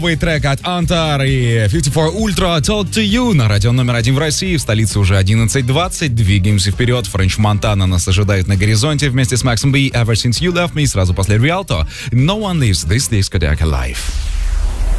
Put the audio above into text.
Новый трек от Антар и 54 Ultra Talk to You на радио номер 1 в России. В столице уже 11:20. Двигаемся вперед. Френч Монтана нас ожидает на горизонте вместе с Максом B. Ever Since You Left Me. Сразу после Rialto. No One Leaves This Discotheque Alive.